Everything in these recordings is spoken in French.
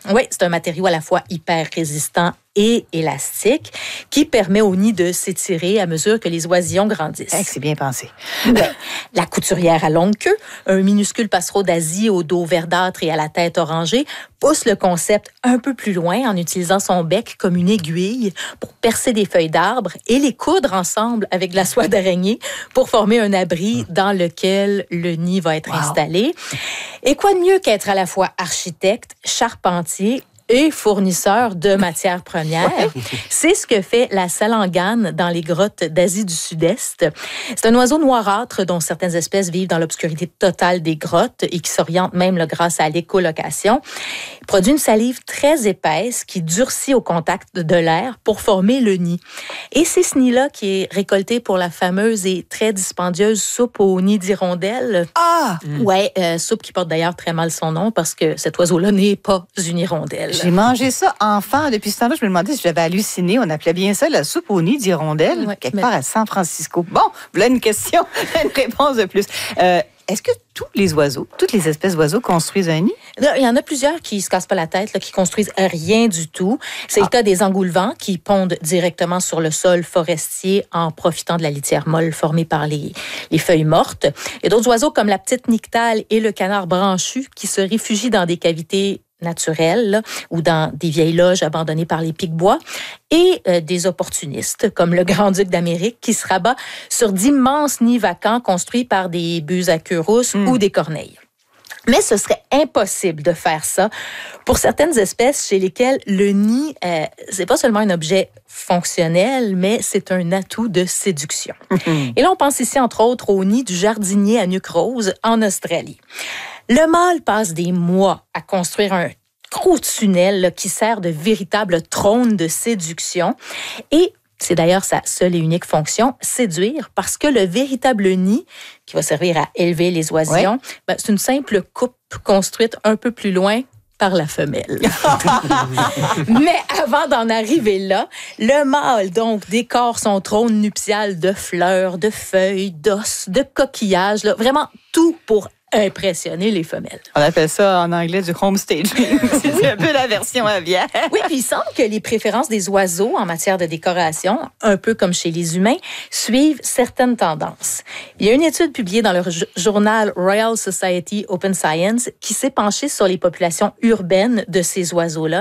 Oui, c'est un matériau à la fois hyper résistant et élastique qui permet au nid de s'étirer à mesure que les oisillons grandissent. C'est bien pensé. Ouais. La couturière à longue queue, un minuscule passereau d'Asie au dos verdâtre et à la tête orangée, pousse le concept un peu plus loin en utilisant son bec comme une aiguille pour percer des feuilles d'arbre et les coudre ensemble avec de la soie d'araignée pour former un abri dans lequel le nid va être installé. Et quoi de mieux qu'être à la fois architecte, charpentier et fournisseur de matières premières. C'est ce que fait la salangane dans les grottes d'Asie du Sud-Est. C'est un oiseau noirâtre dont certaines espèces vivent dans l'obscurité totale des grottes et qui s'orientent même grâce à l'écholocation. Il produit une salive très épaisse qui durcit au contact de l'air pour former le nid. Et c'est ce nid-là qui est récolté pour la fameuse et très dispendieuse soupe au nid d'hirondelle. Ah! Ouais, soupe qui porte d'ailleurs très mal son nom parce que cet oiseau-là n'est pas une hirondelle. J'ai mangé ça enfant. Depuis ce temps-là, je me demandais si j'avais halluciné. On appelait bien ça la soupe au nid d'hirondelle, quelque part à San Francisco. Bon, voilà une question, une réponse de plus. Est-ce que tous les oiseaux, toutes les espèces d'oiseaux construisent un nid? Il y en a plusieurs qui se cassent pas la tête, qui construisent rien du tout. C'est le cas des engoulevents qui pondent directement sur le sol forestier en profitant de la litière molle formée par les feuilles mortes. Il y a d'autres oiseaux comme la petite nyctale et le canard branchu qui se réfugient dans des cavités naturelles ou dans des vieilles loges abandonnées par les pics-bois et des opportunistes comme le grand-duc d'Amérique qui se rabat sur d'immenses nids vacants construits par des buses à queue rousse ou des corneilles. Mais ce serait impossible de faire ça pour certaines espèces chez lesquelles le nid, c'est pas seulement un objet fonctionnel, mais c'est un atout de séduction. Et là, on pense ici, entre autres, au nid du jardinier à nuque rose en Australie. Le mâle passe des mois à construire un gros tunnel qui sert de véritable trône de séduction. Et c'est d'ailleurs sa seule et unique fonction, séduire, parce que le véritable nid, qui va servir à élever les oisillons, c'est une simple coupe construite un peu plus loin par la femelle. Mais avant d'en arriver là, le mâle donc décore son trône nuptial de fleurs, de feuilles, d'os, de coquillages, vraiment tout pour impressionner les femelles. On appelle ça en anglais du homestaging. C'est un peu la version aviaire. Oui, puis il semble que les préférences des oiseaux en matière de décoration, un peu comme chez les humains, suivent certaines tendances. Il y a une étude publiée dans le journal Royal Society Open Science qui s'est penchée sur les populations urbaines de ces oiseaux-là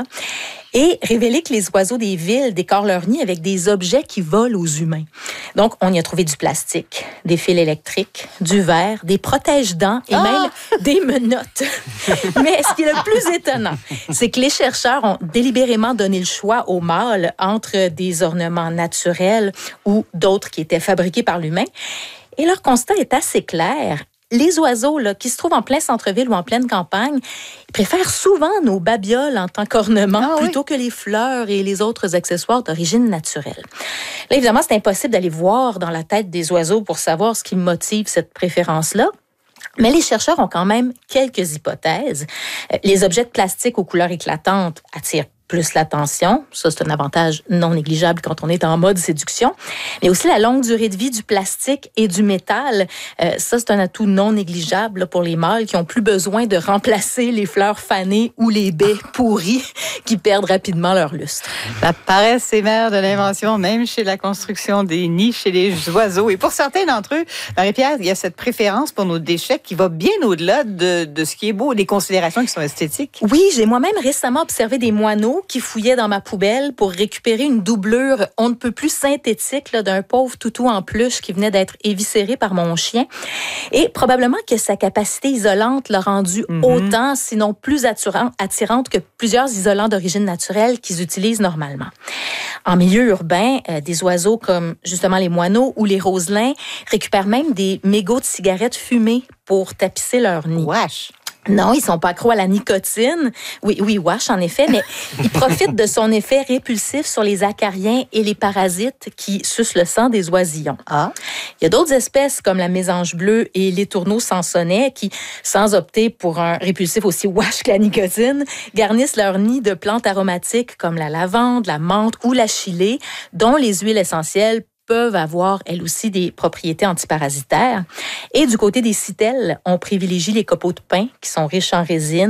et révélé que les oiseaux des villes décorent leur nid avec des objets qui volent aux humains. Donc, on y a trouvé du plastique, des fils électriques, du verre, des protège-dents et même des menottes. Mais ce qui est le plus étonnant, c'est que les chercheurs ont délibérément donné le choix aux mâles entre des ornements naturels ou d'autres qui étaient fabriqués par l'humain. Et leur constat est assez clair. Les oiseaux qui se trouvent en plein centre-ville ou en pleine campagne, ils préfèrent souvent nos babioles en tant qu'ornement plutôt que les fleurs et les autres accessoires d'origine naturelle. Là, évidemment, c'est impossible d'aller voir dans la tête des oiseaux pour savoir ce qui motive cette préférence-là. Mais les chercheurs ont quand même quelques hypothèses. Les objets de plastique aux couleurs éclatantes attirent plus l'attention. Ça, c'est un avantage non négligeable quand on est en mode séduction. Mais aussi la longue durée de vie du plastique et du métal. Ça, c'est un atout non négligeable pour les mâles qui ont plus besoin de remplacer les fleurs fanées ou les baies pourries qui perdent rapidement leur lustre. La paresse est mère de l'invention, même chez la construction des nids chez les oiseaux. Et pour certains d'entre eux, Marie-Pierre, il y a cette préférence pour nos déchets qui va bien au-delà de ce qui est beau, des considérations qui sont esthétiques. Oui, j'ai moi-même récemment observé des moineaux qui fouillait dans ma poubelle pour récupérer une doublure on ne peut plus synthétique d'un pauvre toutou en peluche qui venait d'être éviscéré par mon chien. Et probablement que sa capacité isolante l'a rendu autant, sinon plus attirante que plusieurs isolants d'origine naturelle qu'ils utilisent normalement. En milieu urbain, des oiseaux comme justement les moineaux ou les roselins récupèrent même des mégots de cigarettes fumées pour tapisser leur nid. Wesh! Non, ils sont pas accros à la nicotine. Oui, wash, en effet, mais ils profitent de son effet répulsif sur les acariens et les parasites qui sucent le sang des oisillons. Il y a d'autres espèces comme la mésange bleue et les tourneaux sansonnets qui, sans opter pour un répulsif aussi wash que la nicotine, garnissent leur nid de plantes aromatiques comme la lavande, la menthe ou la chilée, dont les huiles essentielles peuvent avoir, elles aussi, des propriétés antiparasitaires. Et du côté des citelles, on privilégie les copeaux de pin qui sont riches en résine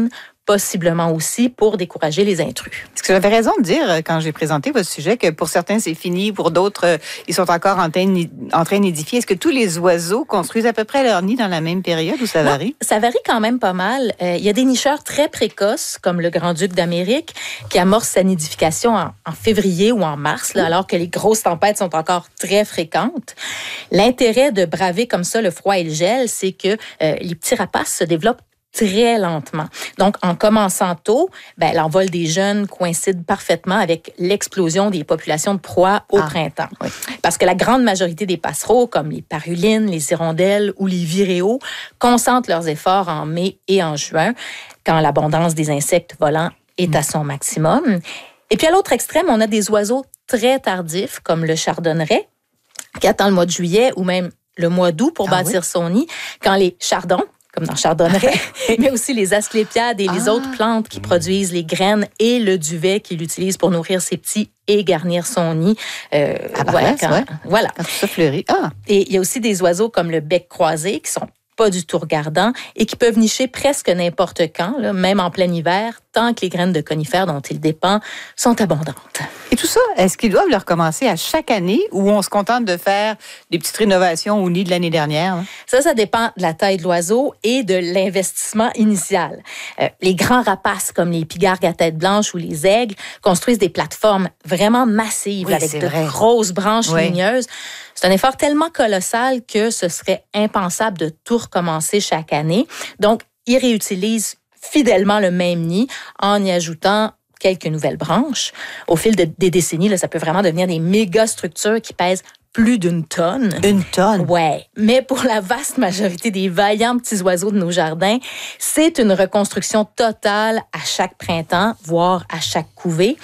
possiblement aussi pour décourager les intrus. Est-ce que j'avais raison de dire, quand j'ai présenté votre sujet, que pour certains, c'est fini, pour d'autres, ils sont encore en train d'édifier? Est-ce que tous les oiseaux construisent à peu près leur nid dans la même période ou ça varie? Ça varie quand même pas mal. Il y a des nicheurs très précoces, comme le grand-duc d'Amérique, qui amorce sa nidification en février ou en mars, là, alors que les grosses tempêtes sont encore très fréquentes. L'intérêt de braver comme ça le froid et le gel, c'est que les petits rapaces se développent très lentement. Donc, en commençant tôt, l'envol des jeunes coïncide parfaitement avec l'explosion des populations de proies au printemps. Oui. Parce que la grande majorité des passereaux, comme les parulines, les hirondelles ou les viréos, concentrent leurs efforts en mai et en juin, quand l'abondance des insectes volants est à son maximum. Et puis, à l'autre extrême, on a des oiseaux très tardifs, comme le chardonneret, qui attend le mois de juillet ou même le mois d'août pour bâtir son nid, quand les chardons, comme dans Chardonneret, mais aussi les asclépiades et les autres plantes qui produisent les graines et le duvet qu'il utilise pour nourrir ses petits et garnir son nid. Voilà. Quand tout ça fleurit. Et il y a aussi des oiseaux comme le bec croisé qui sont pas du tout regardants et qui peuvent nicher presque n'importe quand, là, même en plein hiver, tant que les graines de conifères dont ils dépendent sont abondantes. Et tout ça, est-ce qu'ils doivent le recommencer à chaque année ou on se contente de faire des petites rénovations au nid de l'année dernière? Hein? Ça dépend de la taille de l'oiseau et de l'investissement initial. Les grands rapaces comme les pigargues à tête blanche ou les aigles construisent des plateformes vraiment massives avec de grosses branches ligneuses. C'est un effort tellement colossal que ce serait impensable de tout recommencer chaque année. Donc, ils réutilisent fidèlement le même nid en y ajoutant quelques nouvelles branches. Au fil des décennies, là, ça peut vraiment devenir des méga structures qui pèsent plus d'une tonne. Une tonne? Ouais. Mais pour la vaste majorité des vaillants petits oiseaux de nos jardins, c'est une reconstruction totale à chaque printemps, voire à chaque couvée.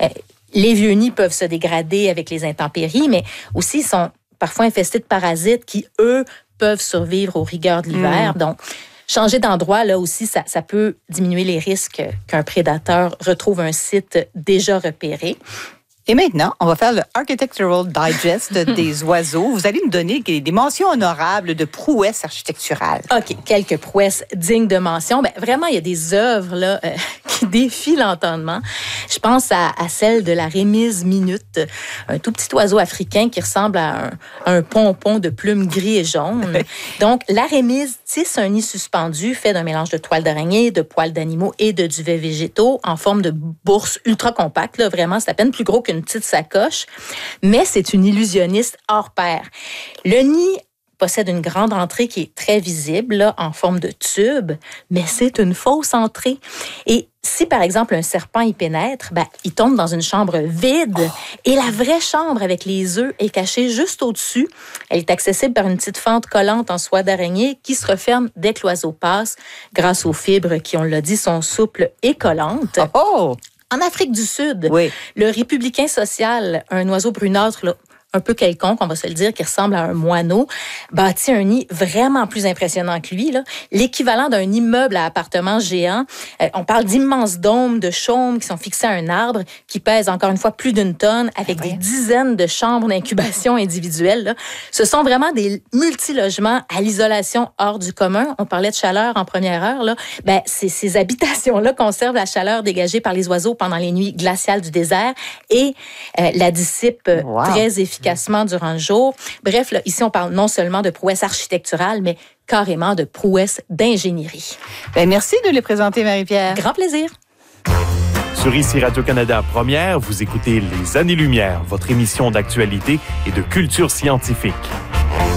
Les vieux nids peuvent se dégrader avec les intempéries, mais aussi ils sont parfois infestés de parasites qui, eux, peuvent survivre aux rigueurs de l'hiver. Donc, changer d'endroit, là aussi, ça peut diminuer les risques qu'un prédateur retrouve un site déjà repéré. Et maintenant, on va faire le Architectural Digest des oiseaux. Vous allez nous donner des mentions honorables de prouesses architecturales. OK, quelques prouesses dignes de mention. Vraiment, il y a des œuvres là, qui défient l'entendement. Je pense à celle de la rémise minute, un tout petit oiseau africain qui ressemble à un pompon de plumes gris et jaune. Donc, la rémise tisse un nid suspendu fait d'un mélange de toiles d'araignée, de poils d'animaux et de duvets végétaux en forme de bourse ultra compacte. Là, vraiment, c'est à peine plus gros qu'une petite sacoche, mais c'est une illusionniste hors pair. Le nid possède une grande entrée qui est très visible, là, en forme de tube, mais c'est une fausse entrée. Et si, par exemple, un serpent y pénètre, il tombe dans une chambre vide et la vraie chambre avec les œufs est cachée juste au-dessus. Elle est accessible par une petite fente collante en soie d'araignée qui se referme dès que l'oiseau passe grâce aux fibres qui, on l'a dit, sont souples et collantes. En Afrique du Sud, le républicain social, un oiseau brunâtre, là, un peu quelconque, on va se le dire, qui ressemble à un moineau, bâtit un nid vraiment plus impressionnant que lui, là. L'équivalent d'un immeuble à appartement géant. On parle d'immenses dômes de chaume qui sont fixés à un arbre qui pèse encore une fois plus d'une tonne avec des dizaines de chambres d'incubation individuelles, là. Ce sont vraiment des multilogements à l'isolation hors du commun. On parlait de chaleur en première heure, là. Ces habitations-là conservent la chaleur dégagée par les oiseaux pendant les nuits glaciales du désert et la dissipent très efficacement durant le jour. Bref, là, ici, on parle non seulement de prouesses architecturales, mais carrément de prouesses d'ingénierie. Merci de les présenter, Marie-Pierre. Grand plaisir. Sur ici Radio-Canada Première, vous écoutez Les Années-Lumière, votre émission d'actualité et de culture scientifique.